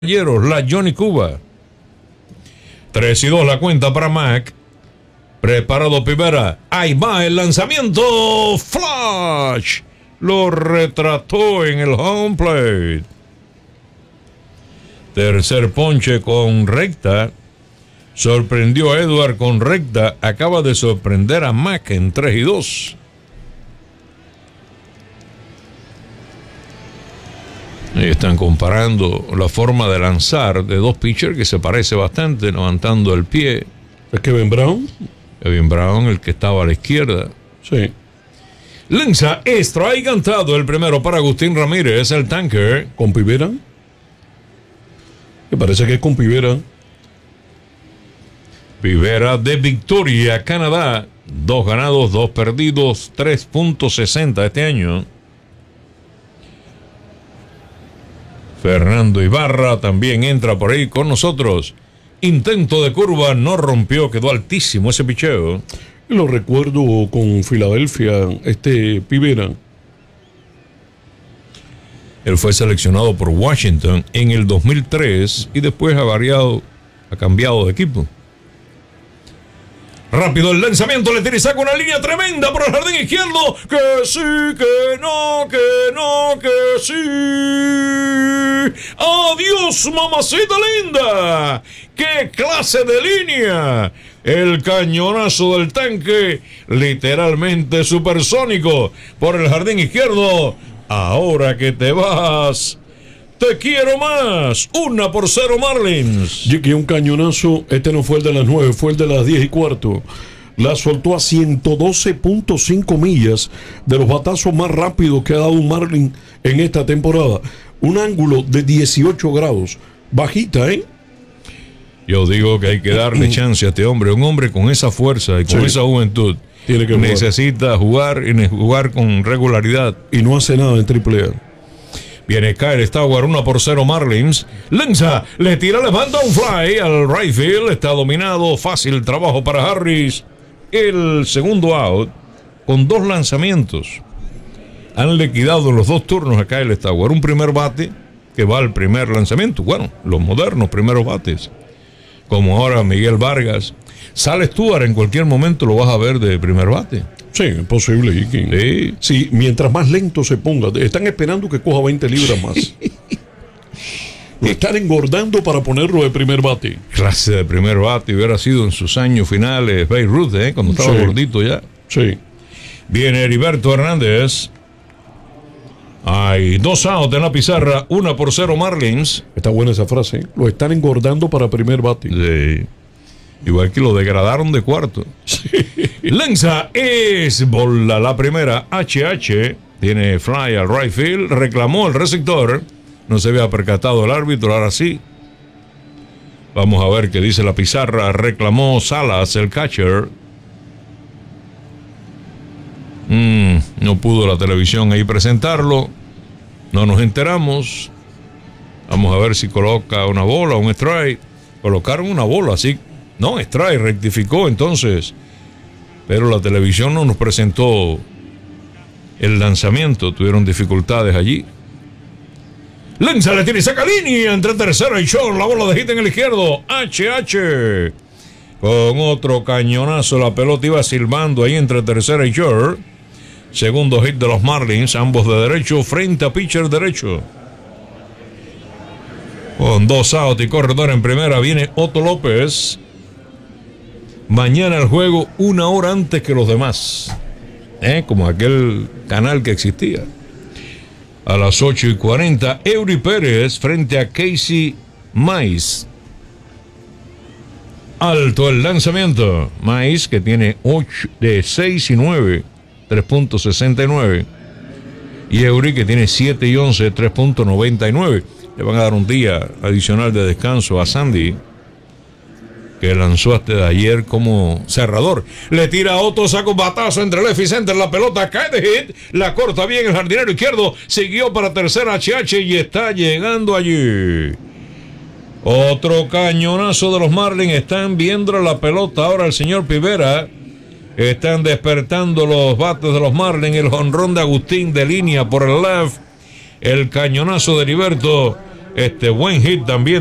La Johnny Cuba. 3-2 la cuenta para Mac. Preparado Pivera. Ahí va el lanzamiento. Flash. Lo retrató en el home plate. Tercer ponche con recta. Sorprendió a Edward con recta. Acaba de sorprender a Mac en 3-2. Y están comparando la forma de lanzar de dos pitchers que se parece bastante, levantando el pie. ¿Es Kevin Brown? Kevin Brown, el que estaba a la izquierda. Sí. Lanza strike cantado el primero para Agustín Ramírez, el tanker. ¿Con Pivera? Me parece que es con Pivera. Pivera de Victoria, Canadá. 2 ganados, 2 perdidos, 3.60 este año. Fernando Ibarra también entra por ahí con nosotros. Intento de curva, no rompió, quedó altísimo ese picheo. Lo recuerdo con Filadelfia, Pivera. Él fue seleccionado por Washington en el 2003 y después ha cambiado de equipo. Rápido el lanzamiento, le tira y saca una línea tremenda por el jardín izquierdo. Que sí, que no, que no, que sí. ¡Adiós, mamacita linda! ¡Qué clase de línea! El cañonazo del tanque, literalmente supersónico, por el jardín izquierdo. Ahora que te vas, te quiero más. 1-0 Marlins. Y que un cañonazo, no fue el de las 9, fue el de las 10:15. La soltó a 112.5 millas, de los batazos más rápidos que ha dado un Marlin en esta temporada. Un ángulo de 18 grados. Bajita, ¿eh? Yo digo que hay que darle chance a este hombre. Un hombre con esa fuerza y con esa juventud. Tiene que necesita jugar y jugar con regularidad. Y no hace nada en AAA. Viene Kyle Stoward, 1-0 Marlins. Lanza, le tira, levanta un fly al right field. Está dominado, fácil trabajo para Harris. El segundo out, con 2 lanzamientos. Han liquidado los 2 turnos a Kyle Stoward. Un primer bate que va al primer lanzamiento. Bueno, los modernos primeros bates. Como ahora Miguel Vargas. Sale Stewart, en cualquier momento lo vas a ver de primer bate. Sí, es posible, Iki. Sí. Sí, mientras más lento se ponga. Están esperando que coja 20 libras más. Lo están engordando para ponerlo de primer bate. Clase de primer bate hubiera sido en sus años finales Babe Ruth, cuando estaba gordito ya. Sí. Viene Heriberto Hernández. Hay 2 outs en la pizarra, 1-0 Marlins. Está buena esa frase. Lo están engordando para primer bate. Sí. Igual que lo degradaron de cuarto. Sí. Lanza es bola la primera. HH tiene fly al right field. Reclamó el receptor. No se había percatado el árbitro, ahora sí. Vamos a ver qué dice la pizarra. Reclamó Salas, el catcher. No pudo la televisión ahí presentarlo. No nos enteramos. Vamos a ver si coloca una bola o un strike. Colocaron una bola, sí. No, strike, rectificó entonces. Pero la televisión no nos presentó el lanzamiento. Tuvieron dificultades allí. Lanza, le tira y saca línea entre tercera y short. La bola de hit en el izquierdo. HH. Con otro cañonazo, la pelota iba silbando ahí entre tercera y short. Segundo hit de los Marlins, ambos de derecho, frente a pitcher derecho. Con 2 outs y corredor en primera, viene Otto López. Mañana el juego 1 hora antes que los demás. Como aquel canal que existía. A las 8:40, Eury Pérez frente a Casey Mize. Alto el lanzamiento. Mize, que tiene 6-9, 3.69. Y Eury, que tiene 7-11, 3.99. Le van a dar un día adicional de descanso a Sandy, que lanzó hasta de ayer como cerrador. Le tira a Otto, saca un batazo entre left y center, la pelota cae de hit, la corta bien el jardinero izquierdo, siguió para tercera HH y está llegando allí. Otro cañonazo de los Marlins, están viendo la pelota ahora el señor Pivera. Están despertando los bates de los Marlins, el jonrón de Agustín de línea por el left, el cañonazo de Heriberto. Buen hit también